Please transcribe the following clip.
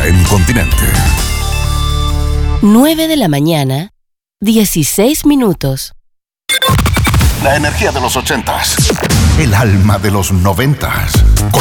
hora en Continente. 9 de la mañana, 16 minutos. La energía de los 80s. El alma de los 90s.